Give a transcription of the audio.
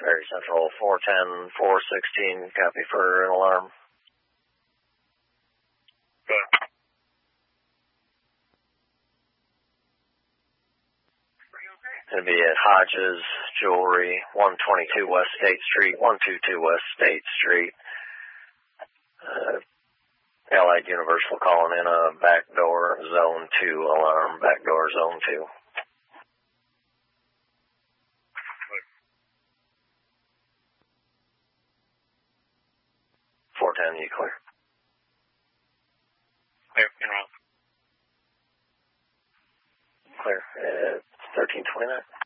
Area Central 410, 416, copy for an alarm. Good. It'll be at Hodges Jewelry, 122 West State Street, 122 West State Street. Allied Universal calling in a backdoor zone 2 alarm, backdoor zone 2. Good. 410, you clear? Clear, en route. Clear. 1329.